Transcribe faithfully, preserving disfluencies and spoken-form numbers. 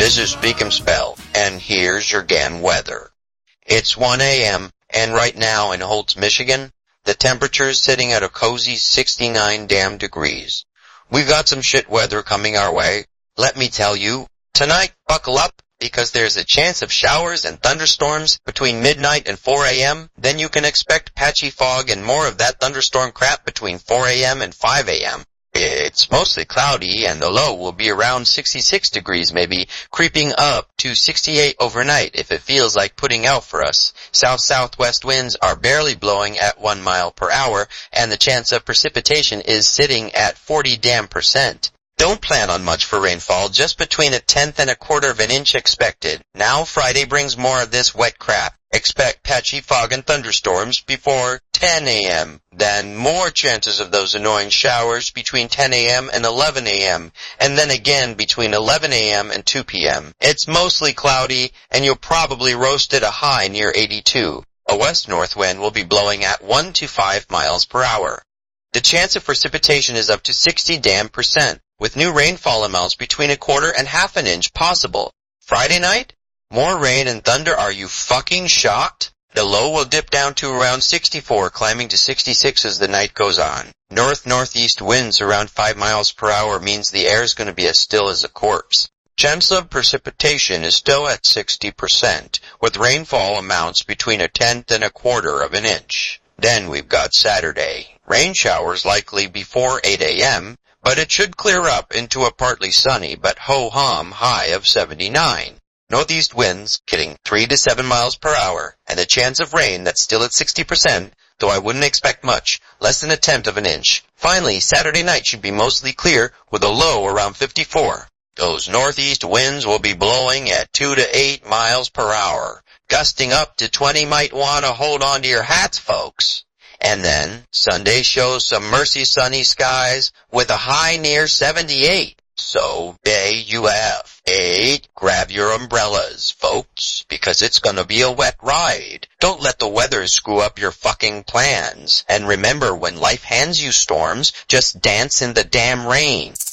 This is Speak 'em Spell, and here's your damn weather. It's one a m, and right now in Holtz, Michigan, the temperature is sitting at a cozy sixty-nine damn degrees. We've got some shit weather coming our way. Let me tell you, tonight, buckle up, because there's a chance of showers and thunderstorms between midnight and four a m Then you can expect patchy fog and more of that thunderstorm crap between four a m and five a m It's mostly cloudy, and the low will be around sixty-six degrees maybe, creeping up to sixty-eight overnight if it feels like putting out for us. South-southwest winds are barely blowing at one mile per hour, and the chance of precipitation is sitting at forty damn percent. Don't plan on much for rainfall, just between a tenth and a quarter of an inch expected. Now Friday brings more of this wet crap. Expect patchy fog and thunderstorms before ten a m Then more chances of those annoying showers between ten a m and eleven a m and then again between eleven a m and two p m It's mostly cloudy, and you'll probably roast at a high near eighty-two. A west-north wind will be blowing at one to five miles per hour. The chance of precipitation is up to sixty damn percent, with new rainfall amounts between a quarter and half an inch possible. Friday night? More rain and thunder. Are you fucking shocked? The low will dip down to around sixty-four, climbing to sixty-six as the night goes on. North-northeast winds around five miles per hour means the air is going to be as still as a corpse. Chance of precipitation is still at sixty percent, with rainfall amounts between a tenth and a quarter of an inch. Then we've got Saturday. Rain showers likely before eight a m, but it should clear up into a partly sunny but ho-hum high of seventy-nine. Northeast winds getting three to seven miles per hour, and the chance of rain that's still at sixty percent, though I wouldn't expect much, less than a tenth of an inch. Finally, Saturday night should be mostly clear, with a low around fifty-four. Those northeast winds will be blowing at two to eight miles per hour, gusting up to twenty. Might want to hold on to your hats, folks. And then, Sunday shows some mercy sunny skies, with a high near seventy-eight. So, there you have it. Grab your umbrellas, folks, because it's gonna be a wet ride. Don't let the weather screw up your fucking plans. And remember, when life hands you storms, just dance in the damn rain.